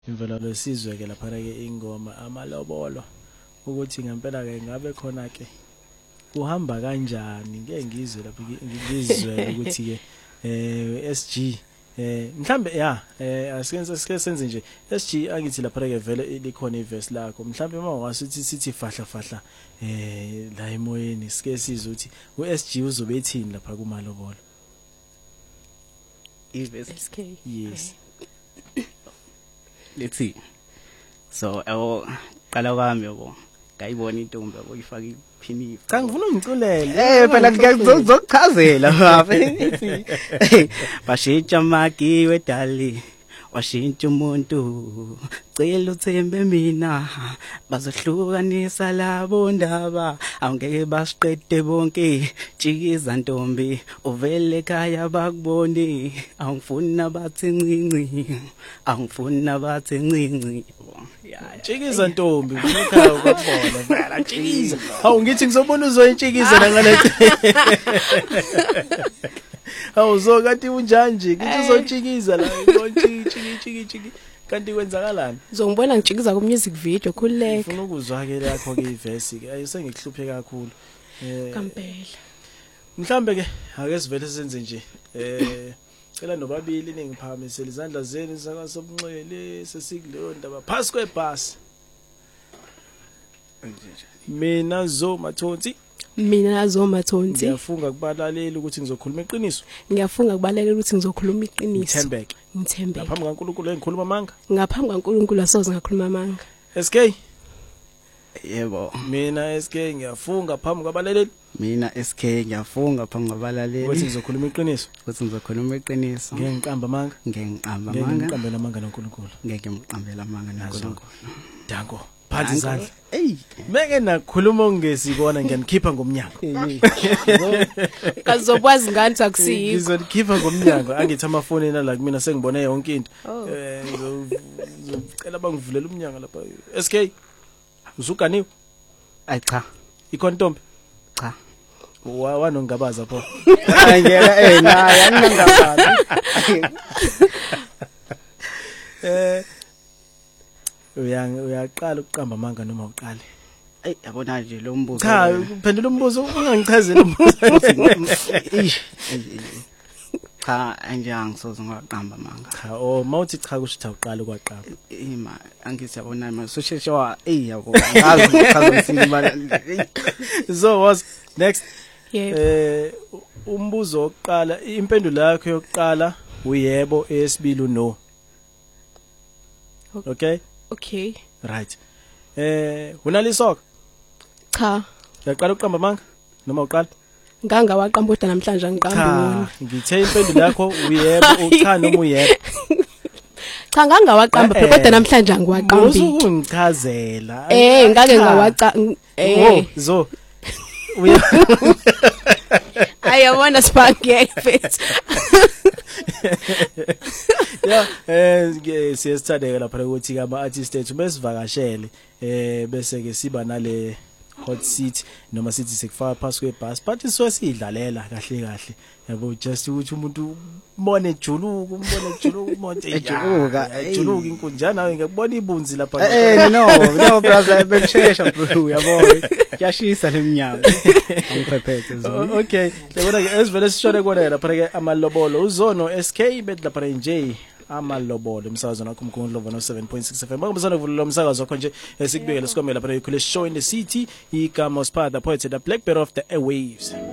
imvelo lesizwe ke lapha ke ingoma amalobolo ukuthi ngempela ke ngabe khona ke kuhamba kanjani ngeke ngizwe lapha ngizwe ukuthi ke SG mhlambe asike senze nje SG angithi lapha ke vele likhona iverse lakho mhlambe mawasithi sithi fahla fahla la emoyeni sike sizwe ukuthi uSG uzobe ethini lapha kumalobolo iverse SK yes let's see so qala kwami yabo ngayibona intombi yabo ifaka iphini cha ngifuna ungiculele phela ngizokuchazela bafe bashintsha magiwe dali washintsha umuntu cela uthembe mina bazohlukanisa labo ndaba awungeke basiqede bonke jikiza ntombi uvele ekhaya bakubone awungifuni abathi ncinci awungifuni abathi ncinci jikiza ntombi ekhaya ukubona phela jikiza awu ngithi ngizobona uzoyintshikiza la ngale awuzo kanti unjani nje ngithi uzotshikiza la chiki kanti kwenzakalani uzongibona ngijikiza ku music video khuleka ngifuna ukuzwa ke yakho ke iverse ke ayisengikuhluphe kakhulu kampela mhlambe ke ake sivele senze nje cela nobabili ningiphakamisela izandla zenu sakasobunxele sesikuleyo ndaba phasi kwebhasi mina Zomathonsi ngiyafunga kubalaleli ukuthi ngizokhuluma iqiniso ngiyafunga kubalaleli ukuthi ngizokhuluma iqiniso ngithembeke ngaphambi kaNkulunkulu engikhuluma amanga ngaphambi kaNkulunkulu asoze ngakhuluma amanga SK yebo mina SK ngiyafunga phambi kwabalaleli mina SK ngiyafunga phambi kwabalaleli ukuthi ngizokhuluma iqiniso ngeke ngiqamba amanga ngiqambela amanga noNkulunkulu ngeke ngiqambela amanga noNkulunkulu danko phansi izandla meke nakhuluma ngesikona ngiyanikhipha ngomnyango kazobwazi ngani akusikho ngizonikhipha ngomnyango angithi amafoni la kumina sengibone yonke into ngizocela bangivulela umnyango lapha SK usuganiwe cha ikhona ntombi cha wanongabaza pho ngeke naye aningabaza uyaqala ukuqamba amanga noma uqale yabona nje lo mbuzo cha uphendula umbuzo ungangichazela umbuzo cha angisoze ngaqamba amanga cha mawuthi cha kusho ukuthi awuqala ukwaqamba ima angithi yabona manje soshesha yabo ngazi ukuchazisa imali so was next umbuzo wokuqala impendulo yakho yokuqala uyebo eyesibili no okay right unalisoka cha uyaqala uqamba amanga noma uqala ngangawaqamba kodwa namhlanje angiqambi wona ngithe impendulo yakho uyebo cha noma uyebo cha ngangawaqamba kodwa namhlanje angiwaqambi usungichazela ngake ngawaqa zo ayabona spaghetti siyasithandeka lapha ukuthi ama artist ethu besivakashele bese ke siba nale hot seat noma sithi sekufaka phasi kwebus but sisidlalela kahle yabo just ukuthi umuntu umbone ejuluka ejuluka inkunjana nawe ngekubona ibunzi lapha no brother bekushesha bro yabo kuyashisa leminyango angiphephethe okay lebona ke esivele sishone kona lapha ke amalobolo uzono SK bet lapha nje amalobolo umsakazo nakho umkhonto lo 7.6 FM bakubizana kuvulela umsakazo wakho nje esikubekele sikomela lapha ikhule show in the city igama Spada poet the black bear of the airwaves